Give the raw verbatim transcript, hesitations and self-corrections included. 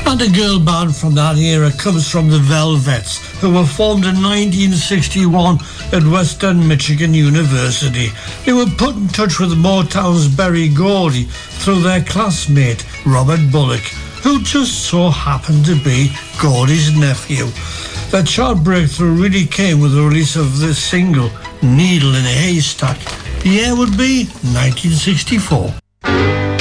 And a girl band from that era comes from the Velvets, who were formed in nineteen sixty-one at Western Michigan University. They were put in touch with Motown's Berry Gordy through their classmate, Robert Bullock, who just so happened to be Gordy's nephew. Their chart breakthrough really came with the release of the single, Needle in a Haystack. The year would be nineteen sixty-four.